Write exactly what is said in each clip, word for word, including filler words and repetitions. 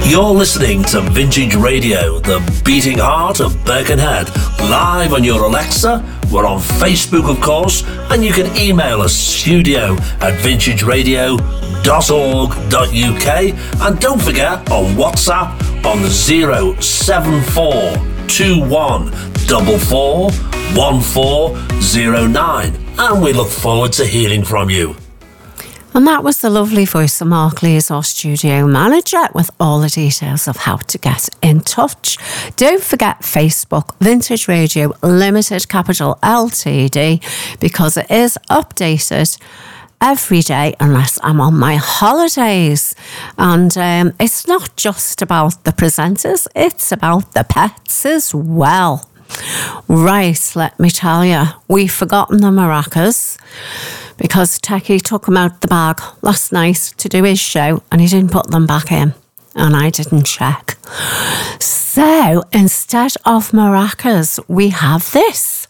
You're listening to Vintage Radio, the beating heart of Birkenhead, live on your Alexa. We're on Facebook, of course, and you can email us studio at vintage radio dot org dot U K. And don't forget, on WhatsApp on the zero seven four two one four four one four zero nine. And we look forward to hearing from you. And that was the lovely voice of Mark Lee as our studio manager with all the details of how to get in touch. Don't forget Facebook, Vintage Radio Limited, capital L T D, because it is updated every day unless I'm on my holidays. And um, it's not just about the presenters, it's about the pets as well. Right, let me tell you, we've forgotten the maracas because Techie took them out the bag last night to do his show and he didn't put them back in and I didn't check. So instead of maracas, we have this.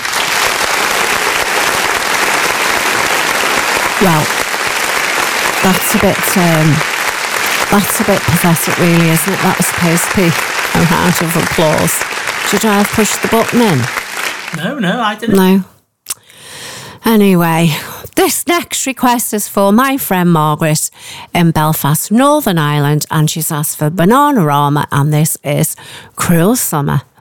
Well, that's a bit, um, that's a bit pathetic really, isn't it? That was supposed to be a round of applause. Should I have pushed the button in? No, no, I didn't. No. Anyway, this next request is for my friend Margaret in Belfast, Northern Ireland, and she's asked for Bananarama, and this is Cruel Summer.